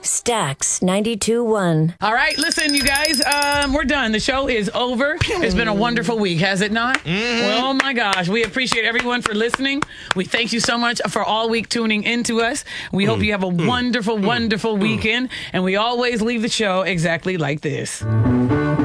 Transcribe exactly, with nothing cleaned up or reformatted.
Stax ninety-two point one. All right, listen, you guys, um, we're done. The show is over. It's been a wonderful week, has it not? Mm-hmm. Well, oh my gosh, we appreciate everyone for listening. We thank you so much for all week tuning into us. We mm. hope you have a mm. wonderful, mm. wonderful mm. weekend, and we always leave the show exactly like this.